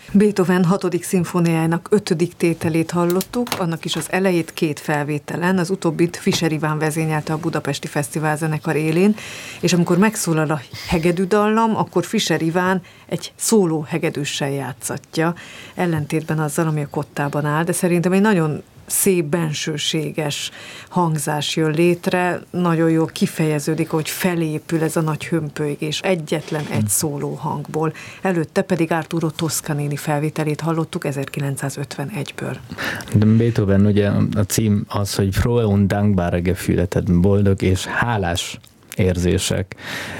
Beethoven 6. szimfóniájának 5. tételét hallottuk, annak is az elejét 2 felvételen, az utóbbit Fischer Iván vezényelte a Budapesti Fesztiválzenekar élén, és amikor megszólal a hegedűdallam, akkor Fischer Iván egy szóló hegedűssel játszatja, ellentétben azzal, ami a kottában áll, de szerintem egy nagyon szép, bensőséges hangzás jön létre, nagyon jól kifejeződik, hogy felépül ez a nagy hömpölygés egyetlen egy szóló hangból. Előtte pedig Arturo Toscanini felvételét hallottuk 1951-ből. De Beethoven ugye a cím az, hogy Frohe und dankbare Gefühle, tehát boldog és hálás érzések.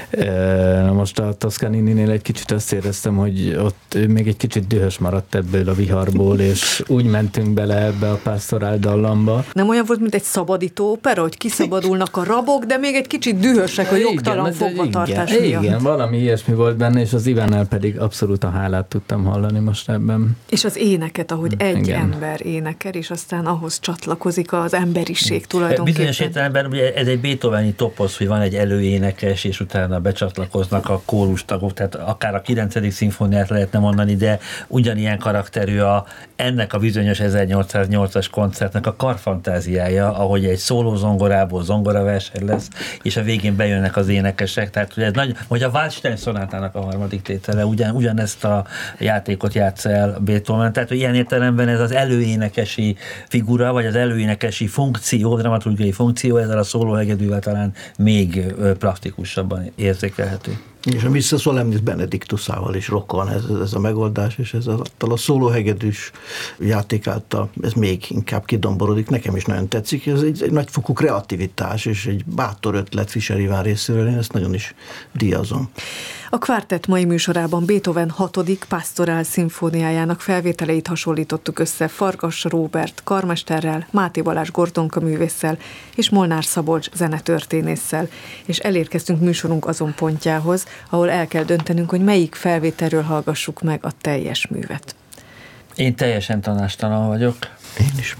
Na most a Toscanininél egy kicsit azt éreztem, hogy ott még egy kicsit dühös maradt ebből a viharból, és úgy mentünk bele ebbe a Pastorál dallamba. Nem olyan volt, mint egy szabadító opera, hogy kiszabadulnak a rabok, de még egy kicsit dühösek a jogtalan fogvatartás miatt. Igen, valami ilyesmi volt benne, és az Ivánnál pedig abszolút a hálát tudtam hallani most ebben. És az éneket, ahogy egy ember énekel, és aztán ahhoz csatlakozik az emberiség tulajdonképpen. Bizonyos értelemben ugye ez egy Beethoveni toposz, hogy van egy előénekes, és utána becsatlakoznak a kórustagok, tehát akár a 9. szimfóniát lehetne mondani, de ugyanilyen karakterű ennek a bizonyos 1808-as koncertnek a karfantáziája, ahogy egy szólózongorából zongoraverseny lesz, és a végén bejönnek az énekesek, tehát hogy ez hogy a Waldstein szonátának a 3. tétele ugyanezt a játékot játsza el Beethoven, tehát hogy ilyen értelemben ez az előénekesi figura, vagy az előénekesi funkció, dramaturgiai funkció, ezzel a szólóhegedűvel talán még praktikusabban érzékelhető. És a Missa Solemnis Benedictusával is rokon ez a megoldás, és ez a szólóhegedűs játék által ez még inkább kidomborodik. Nekem is nagyon tetszik, ez egy nagyfokú kreativitás, és egy bátor ötlet Fischer Iván részéről, én ezt nagyon is díjazom. A kvártett mai műsorában Beethoven 6. Pastorál szimfóniájának felvételeit hasonlítottuk össze Farkas Róbert karmesterrel, Máté Balázs Gordonka művésszel és Molnár Szabolcs zenetörténésszel, és elérkeztünk műsorunk azon pontjához, ahol el kell döntenünk, hogy melyik felvételről hallgassuk meg a teljes művet. Én teljesen tanástalan vagyok. Én is.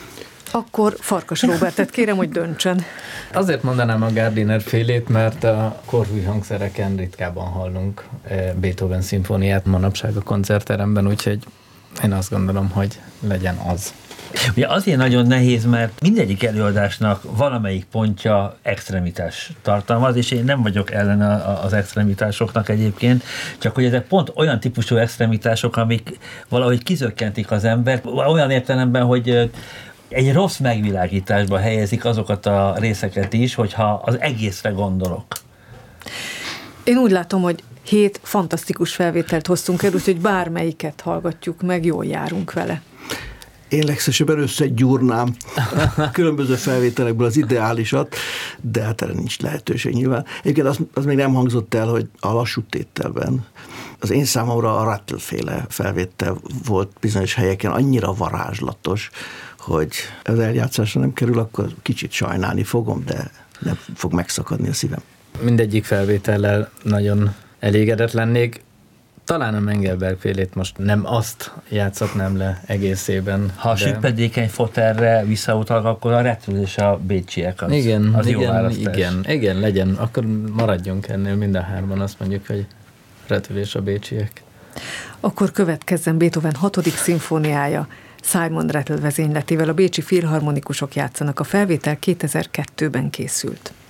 Akkor Farkas Róbertet kérem, hogy döntsön. Azért mondanám a Gardiner félét, mert a korhű hangszereken ritkában hallunk Beethoven szimfóniát manapság a koncertteremben, úgyhogy én azt gondolom, hogy legyen az. Ugye azért nagyon nehéz, mert mindegyik előadásnak valamelyik pontja extremitás tartalmaz, és én nem vagyok ellen az extremitásoknak egyébként, csak hogy ezek pont olyan típusú extremitások, amik valahogy kizökkentik az embert, olyan értelemben, hogy egy rossz megvilágításba helyezik azokat a részeket is, hogyha az egészre gondolok. Én úgy látom, hogy 7 fantasztikus felvételt hoztunk el, úgyhogy bármelyiket hallgatjuk meg, jól járunk vele. Én legszívesebben összegyúrnám különböző felvételekből az ideálisat, de hát erre nincs lehetőség nyilván. Egyébként az még nem hangzott el, hogy a lassú tételben az én számomra a Rattle-féle felvétel volt bizonyos helyeken annyira varázslatos, hogy az eljátszásra nem kerül, akkor kicsit sajnálni fogom, de nem fog megszakadni a szívem. Mindegyik felvétellel nagyon elégedett lennék. Talán a Mengelberg félét most nem azt játszatnám le egészében. Ha a süppedékeny fotelre visszautalok, akkor a Rattle és a bécsiek az jó választás. Igen, legyen. Akkor maradjunk ennél mind a 3, azt mondjuk, hogy Rattle és a bécsiek. Akkor következzen Beethoven 6. szimfóniája. Simon Rattle vezényletével a bécsi filharmonikusok játszanak. A felvétel 2002-ben készült.